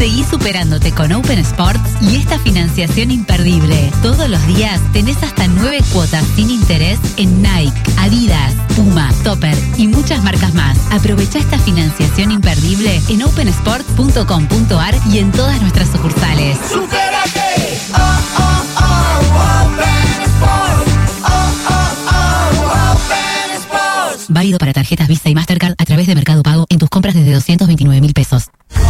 Seguí superándote con Open Sports y esta financiación imperdible. Todos los días tenés hasta 9 cuotas sin interés en Nike, Adidas, Puma, Topper y muchas marcas más. Aprovecha esta financiación imperdible en opensports.com.ar y en todas nuestras sucursales. ¡Supérate! Open Sports. Open Sports. Válido para tarjetas Visa y Mastercard a través de Mercado Pago en tus compras desde 229.000 pesos.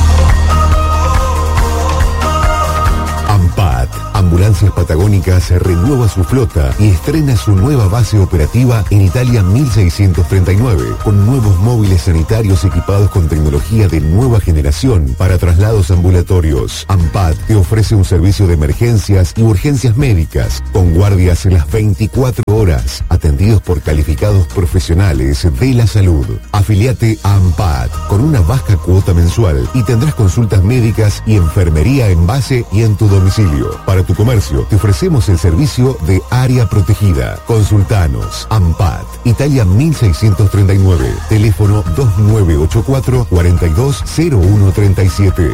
AMPAT, Ambulancias Patagónicas, renueva su flota y estrena su nueva base operativa en Italia 1639, con nuevos móviles sanitarios equipados con tecnología de nueva generación para traslados ambulatorios. AMPAT te ofrece un servicio de emergencias y urgencias médicas, con guardias en las 24 horas, atendidos por calificados profesionales de la salud. Afiliate a AMPAT con una baja cuota mensual y tendrás consultas médicas y enfermería en base y en tu domicilio. Para tu comercio te ofrecemos el servicio de área protegida. Consultanos. AMPAT, Italia 1639, teléfono 2984 420137.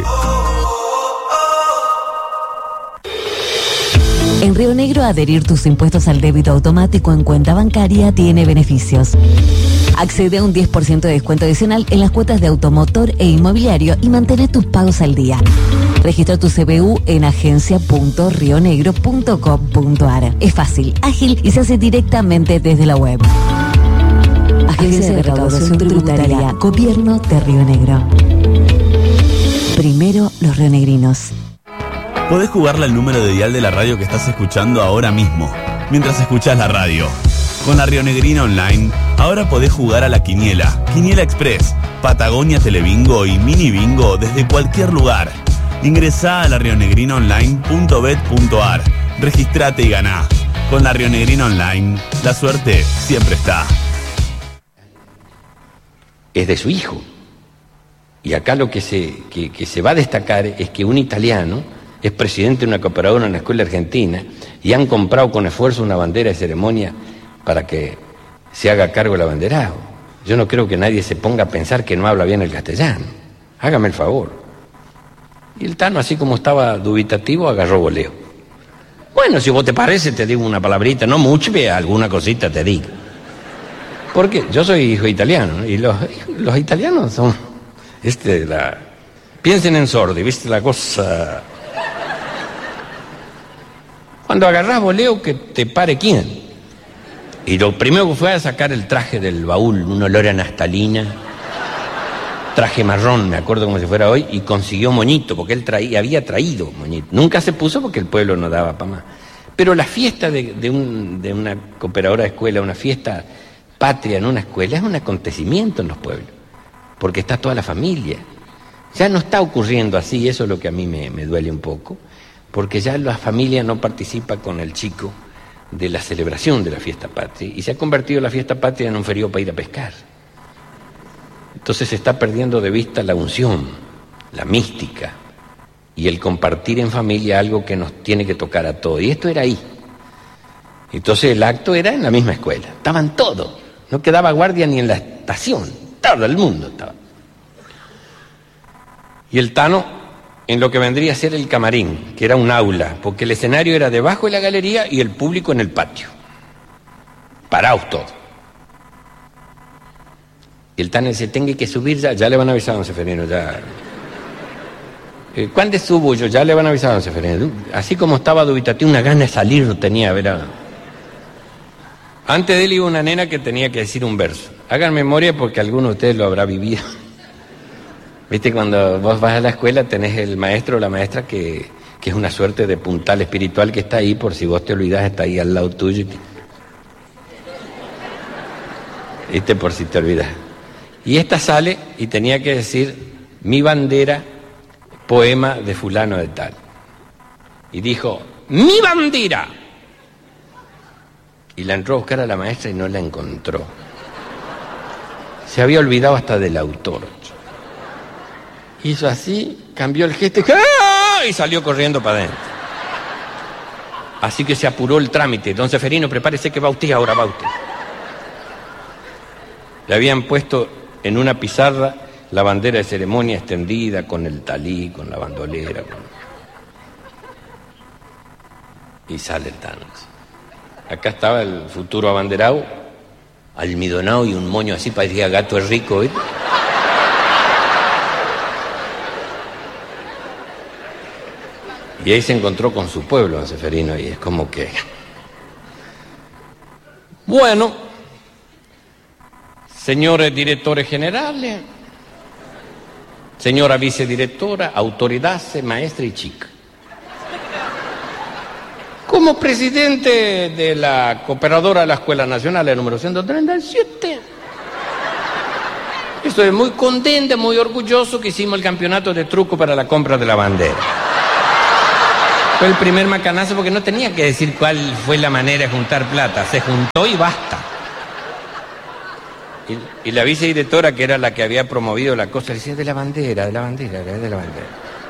En Río Negro, adherir tus impuestos al débito automático en cuenta bancaria tiene beneficios. Accede a un 10% de descuento adicional en las cuotas de automotor e inmobiliario y mantén tus pagos al día. Registra tu CBU en agencia.rionegro.com.ar. Es fácil, ágil y se hace directamente desde la web. Agencia de Recaudación Tributaria, Gobierno de Río Negro. Primero los rionegrinos. Podés jugarle al número de dial de la radio que estás escuchando ahora mismo, mientras escuchás la radio. Con la Rionegrina Online, ahora podés jugar a la Quiniela, Quiniela Express, Patagonia Telebingo y Mini Bingo desde cualquier lugar. Ingresá a la rionegrinaonline.bet.ar, registrate y ganá. Con la Rionegrina Online, la suerte siempre está. Es de su hijo. Y acá lo que se va a destacar es que un italiano es presidente de una cooperadora en la escuela argentina y han comprado con esfuerzo una bandera de ceremonia para que se haga cargo el abanderado. Yo no creo que nadie se ponga a pensar que no habla bien el castellano. Hágame el favor. Y el Tano, así como estaba dubitativo, agarró voleo. Bueno, si vos te parece, te digo una palabrita, no mucho, pero alguna cosita te digo. Porque yo soy hijo italiano, ¿no? Y los italianos son... Piensen en Sordi, ¿viste la cosa? Cuando agarrás voleo, que te pare quién. Y lo primero que fue a sacar el traje del baúl, un olor a naftalina, traje marrón, me acuerdo como si fuera hoy, y consiguió moñito, porque él había traído moñito. Nunca se puso porque el pueblo no daba para más. Pero la fiesta de una cooperadora de escuela, una fiesta patria en una escuela, es un acontecimiento en los pueblos, porque está toda la familia. Ya no está ocurriendo así, eso es lo que a mí me duele un poco, porque ya la familia no participa con el chico de la celebración de la fiesta patria, y se ha convertido la fiesta patria en un feriado para ir a pescar. Entonces se está perdiendo de vista la unción, la mística y el compartir en familia algo que nos tiene que tocar a todos. Y esto era ahí. Entonces el acto era en la misma escuela. Estaban todos. No quedaba guardia ni en la estación. Todo el mundo estaba. Y el Tano en lo que vendría a ser el camarín, que era un aula, porque el escenario era debajo de la galería y el público en el patio. Paraos todos. Y el Tano se tenga que subir ya le van a avisar a don Seferino, ya. ¿Cuándo subo yo? Ya le van a avisar a don Seferino. Así como estaba dubitativo, una gana de salir no tenía, ¿verdad? Antes de él iba una nena que tenía que decir un verso. Hagan memoria porque alguno de ustedes lo habrá vivido. Viste, cuando vos vas a la escuela tenés el maestro o la maestra que es una suerte de puntal espiritual que está ahí, por si vos te olvidás, está ahí al lado tuyo. Viste, por si te olvidás. Y esta sale y tenía que decir mi bandera, poema de fulano de tal. Y dijo, mi bandera. Y la entró a buscar a la maestra y no la encontró. Se había olvidado hasta del autor. Hizo así, cambió el gesto y salió corriendo para adentro. Así que se apuró el trámite. Don Seferino, prepárese que va usted, ahora va usted. Le habían puesto en una pizarra La bandera de ceremonia extendida con el talí, con la bandolera. Y sale el tango. Acá estaba el futuro abanderado, almidonado y un moño así, parecía gato de rico, ¿viste? Y ahí se encontró con su pueblo, don Seferino, y es como que... Bueno, señores directores generales, señora vicedirectora, autoridades, maestra y chica. Como presidente de la cooperadora de la Escuela Nacional, el número 137, estoy muy contenta, muy orgulloso que hicimos el campeonato de truco para la compra de la bandera. Fue el primer macanazo porque no tenía que decir cuál fue la manera de juntar plata, se juntó y basta. Y la vicedirectora, que era la que había promovido la cosa, decía de la bandera, de la bandera, de la bandera.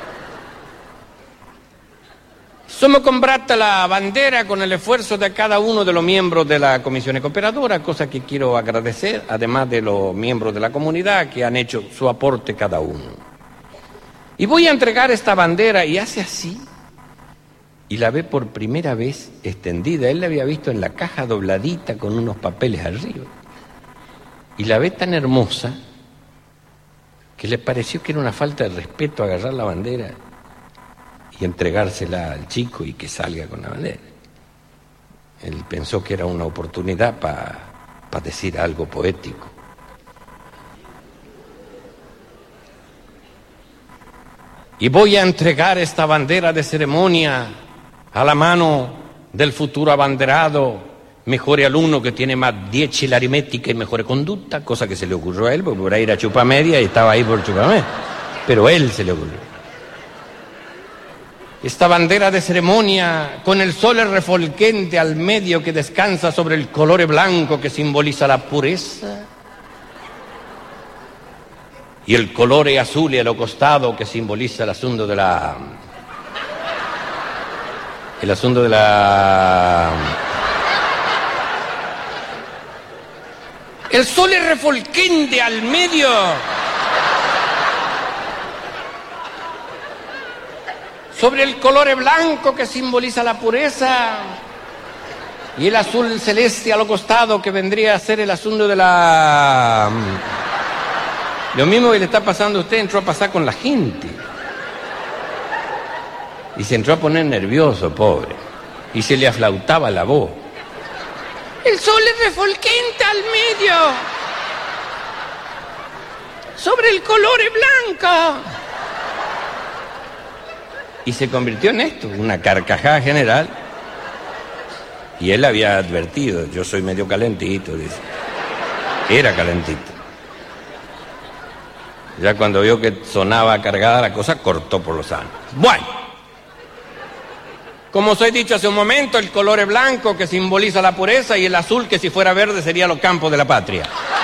Somos comprata la bandera con el esfuerzo de cada uno de los miembros de la comisión cooperadora, cosa que quiero agradecer, además de los miembros de la comunidad que han hecho su aporte cada uno. Y voy a entregar esta bandera y hace así, y la ve por primera vez extendida. Él la había visto en la caja dobladita con unos papeles arriba. Y la ve tan hermosa que le pareció que era una falta de respeto agarrar la bandera y entregársela al chico y que salga con la bandera. Él pensó que era una oportunidad para decir algo poético. Y voy a entregar esta bandera de ceremonia a la mano del futuro abanderado, mejor alumno que tiene más 10 en la aritmética y mejor conducta, cosa que se le ocurrió a él, porque por ahí era chupa media y estaba ahí por chupa media. Pero a él se le ocurrió. Esta bandera de ceremonia, con el sol refulgente al medio que descansa sobre el color blanco que simboliza la pureza, y el color azul a lo costado que simboliza el asunto de la... El sol es refulgente al medio. Sobre el color blanco que simboliza la pureza. Y el azul celeste a lo costado que vendría a ser el asunto de la... Lo mismo que le está pasando a usted, entró a pasar con la gente. Y se entró a poner nervioso, pobre. Y se le aflautaba la voz. El sol es refulgente al medio. Sobre el color blanco. Y se convirtió en esto, una carcajada general. Y él había advertido, yo soy medio calentito, dice. Era calentito. Ya cuando vio que sonaba cargada la cosa, cortó por los años. Bueno. Como os he dicho hace un momento, el color es blanco que simboliza la pureza y el azul que si fuera verde sería los campos de la patria.